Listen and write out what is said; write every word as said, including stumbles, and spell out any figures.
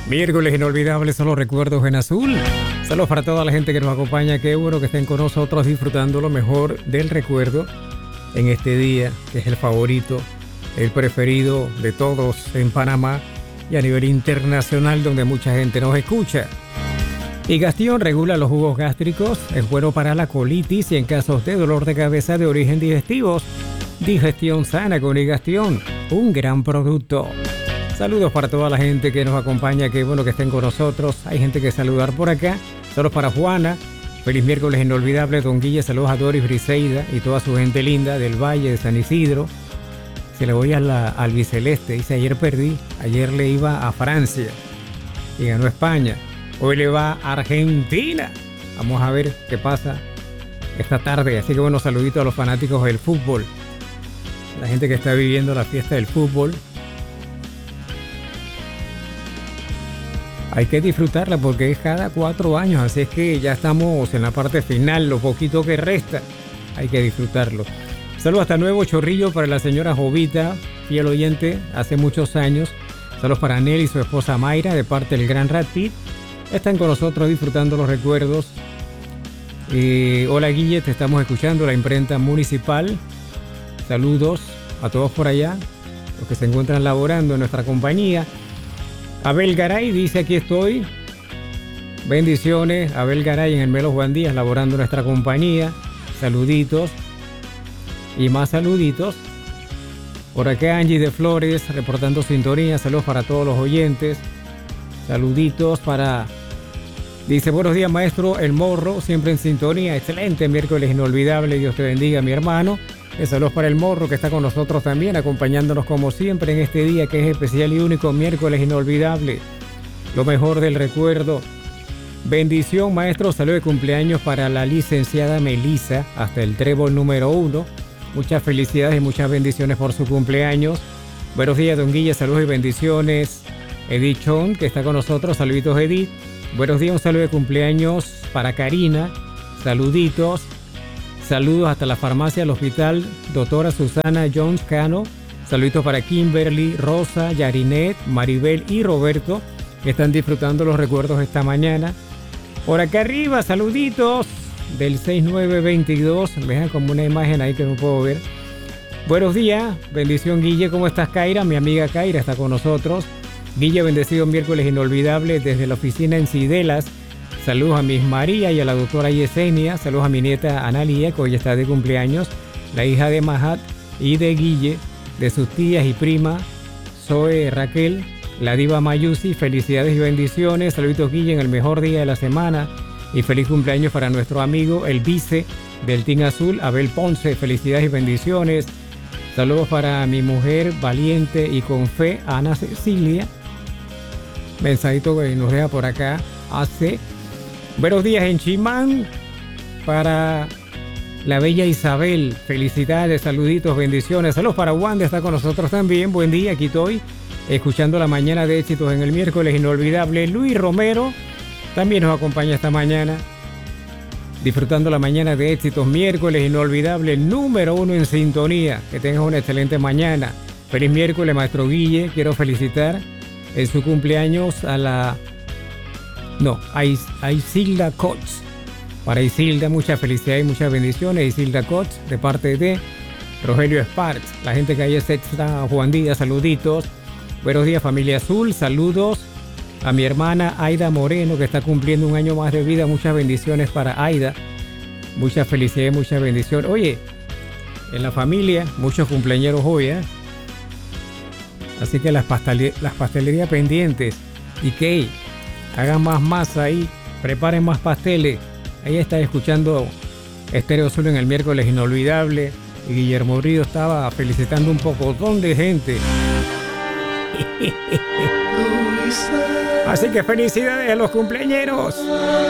Miércoles inolvidables son los recuerdos en azul. Saludos para toda la gente que nos acompaña. Qué bueno que estén con nosotros disfrutando lo mejor del recuerdo en este día, que es el favorito, el preferido de todos en Panamá y a nivel internacional, donde mucha gente nos escucha. Higastión regula los jugos gástricos, es bueno para la colitis y en casos de dolor de cabeza de origen digestivos. Digestión sana con Higastión, un gran producto. Saludos para toda la gente que nos acompaña, qué bueno que estén con nosotros. Hay gente que saludar por acá. Saludos para Juana. Feliz miércoles inolvidable, Don Guille. Saludos a Doris Briseida y toda su gente linda del Valle de San Isidro. Se le voy a la albiceleste. Dice, ayer perdí. Ayer le iba a Francia y ganó España. Hoy le va a Argentina. Vamos a ver qué pasa esta tarde. Así que bueno, saluditos a los fanáticos del fútbol. La gente que está viviendo la fiesta del fútbol. Hay que disfrutarla porque es cada cuatro años, así es que ya estamos en la parte final, lo poquito que resta, hay que disfrutarlo. Saludos hasta Nuevo Chorrillo para la señora Jovita, fiel oyente, hace muchos años. Saludos para Nelly y su esposa Mayra, de parte del Gran Rapid. Están con nosotros disfrutando los recuerdos. Eh, hola Guille, te estamos escuchando, la imprenta municipal. Saludos a todos por allá, los que se encuentran laborando en nuestra compañía. Abel Garay dice, aquí estoy. Bendiciones, Abel Garay en el Melo Juan Díaz, laborando en nuestra compañía. Saluditos. Y más saluditos. Por acá Angie de Flores, reportando sintonía. Saludos para todos los oyentes. Saluditos para... Dice, buenos días maestro, El Morro, siempre en sintonía. Excelente, miércoles inolvidable. Dios te bendiga, mi hermano. Saludos para El Morro, que está con nosotros también, acompañándonos como siempre en este día que es especial y único, miércoles inolvidable. Lo mejor del recuerdo. Bendición, maestro. Salud de cumpleaños para la licenciada Melisa, hasta el trébol número uno. Muchas felicidades y muchas bendiciones por su cumpleaños. Buenos días, don Guille. Saludos y bendiciones. Edith Chon, que está con nosotros. Saluditos, Edith. Buenos días, un saludo de cumpleaños para Karina. Saluditos. Saludos hasta la farmacia del hospital, doctora Susana Jones Cano. Saluditos para Kimberly, Rosa, Yarinet, Maribel y Roberto, que están disfrutando los recuerdos esta mañana. Por acá arriba, saluditos del seis nueve veintidós. Me dejan como una imagen ahí que no puedo ver. Buenos días, bendición Guille, ¿cómo estás Kaira? Mi amiga Kaira está con nosotros. Guille, bendecido miércoles inolvidable desde la oficina en Cidelas. Saludos a Miss María y a la doctora Yesenia. Saludos a mi nieta Analia, que hoy está de cumpleaños. La hija de Mahat y de Guille, de sus tías y prima, Zoe Raquel, la diva Mayusi. Felicidades y bendiciones. Saluditos Guille en el mejor día de la semana. Y feliz cumpleaños para nuestro amigo, el vice del Team Azul, Abel Ponce. Felicidades y bendiciones. Saludos para mi mujer valiente y con fe, Ana Cecilia. Mensajito que nos deja por acá. Hace... Buenos días en Chimán para la bella Isabel. Felicidades, saluditos, bendiciones. Saludos para Wanda, está con nosotros también. Buen día, aquí estoy escuchando la mañana de éxitos en el miércoles inolvidable. Luis Romero también nos acompaña esta mañana. Disfrutando la mañana de éxitos, miércoles inolvidable, número uno en sintonía. Que tengas una excelente mañana. Feliz miércoles, maestro Guille. Quiero felicitar en su cumpleaños a la... No, a, Is- a Isilda Cots. Para Isilda, mucha felicidad y muchas bendiciones. Isilda Cots, de parte de Rogelio Sparks. La gente que hay es extra, Juan Díaz, saluditos. Buenos días, familia azul. Saludos a mi hermana Aida Moreno, que está cumpliendo un año más de vida. Muchas bendiciones para Aida. Mucha felicidad y muchas bendiciones. Oye, en la familia, muchos cumpleañeros hoy, ¿eh? Así que las, pastele- las pastelerías pendientes. ¿Y qué? Hagan más masa ahí, preparen más pasteles. Ahí está escuchando Estéreo Azul en el miércoles inolvidable. Y Guillermo Río estaba felicitando un pocotón de gente. Así que felicidades a los cumpleañeros.